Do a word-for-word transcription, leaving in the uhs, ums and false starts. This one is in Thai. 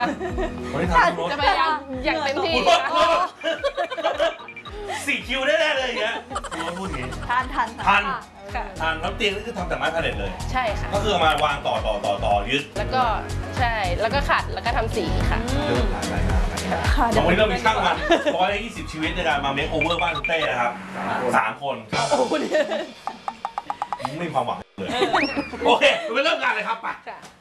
วันนี้ทำรถจะพยายามอย่างเต็มที่สี่คิวได้แน่เลยอย่างเงี้ยรถพูดอย่างงี้ทานทันทันค่ะทันแล้วเตียงนี่คือทำจากไม้พาเลตเลยใช่ค่ะก็คือเอามาวางต่อต่อต่อต่อยึดแล้วก็ใช่แล้วก็ขัดแล้วก็ทำสีค่ะเรื่องหลายรายงานหลายงานค่ะวันนี้เรามีช่างมันร้อยยี่สิบชีวิตในการมาเมคโอเวอร์บ้านคุณเต้นะครับสามคนโอ้โหไม่มีความหวังเลยโอเคเราไปเริ่มงานเลยครับไปค่ะ